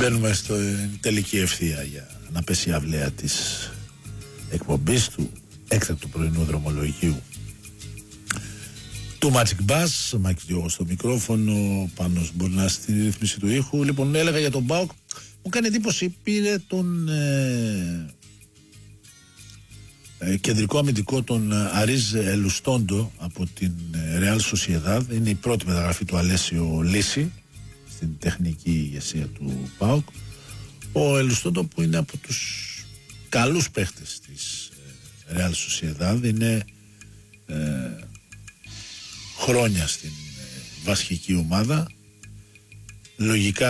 Μπαίνουμε στην τελική ευθεία για να πέσει η αυλαία της εκπομπής του έκτακτου πρωινού δρομολογίου του Magic Bass. Μάκης Διώγος στο μικρόφωνο, Πάνος Μπορνάς στη ρύθμιση του ήχου. Λοιπόν, έλεγα για τον ΠΑΟΚ, μου κάνει εντύπωση, πήρε τον κεντρικό αμυντικό τον Αρίζ Ελουστόντο από την Real Sociedad. Είναι η πρώτη μεταγραφή του Αλέσιο Λύση στην τεχνική ηγεσία του ΠΑΟΚ. Ο Ελουστόντο που είναι από τους καλούς παίχτες της Real Sociedad, είναι χρόνια στην βασική ομάδα. Λογικά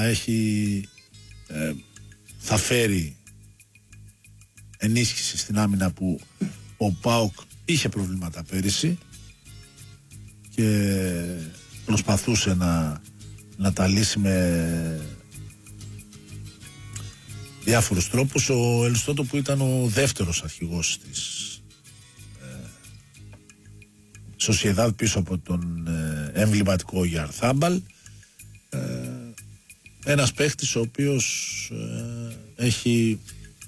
θα φέρει ενίσχυση στην άμυνα που ο ΠΑΟΚ είχε προβλήματα πέρυσι και προσπαθούσε να τα λύσει με διάφορους τρόπους. Ο Ελουστόντο που ήταν ο δεύτερος αρχηγός της Σοσιεδάδ πίσω από τον εμβληματικό Γιαρθάμπαλ, ένας παίχτης ο οποίος έχει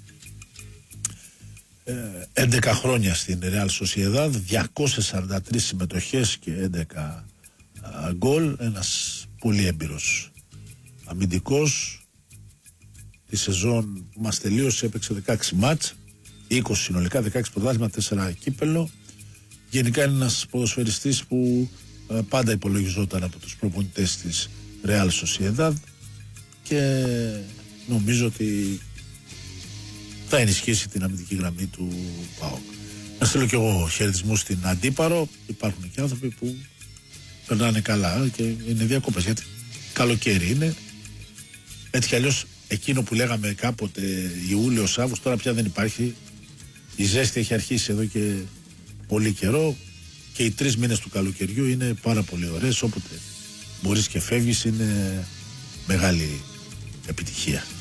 11 χρόνια στην Real Sociedad, 243 συμμετοχές και 11 γκολ, ένας πολύ έμπειρος αμυντικός. Τη σεζόν που μας τελείωσε έπαιξε 16 μάτς, 20 συνολικά, 16 πρωτάθλημα, 4 κύπελο. Γενικά είναι ένας ποδοσφαιριστής που πάντα υπολογιζόταν από τους προπονητές της Real Sociedad και νομίζω ότι θα ενισχύσει την αμυντική γραμμή του ΠΑΟΚ. Να στείλω και εγώ χαιρετισμούς στην Αντίπαρο. Υπάρχουν και άνθρωποι που περνάνε καλά και είναι διακόπες, γιατί καλοκαίρι είναι. Έτσι κι αλλιώς εκείνο που λέγαμε κάποτε Ιούλιος, Αύγουστος, τώρα πια δεν υπάρχει. Η ζέστη έχει αρχίσει εδώ και πολύ καιρό και οι 3 μήνες του καλοκαιριού είναι πάρα πολύ ωραίες. Όποτε μπορείς και φεύγεις είναι μεγάλη επιτυχία.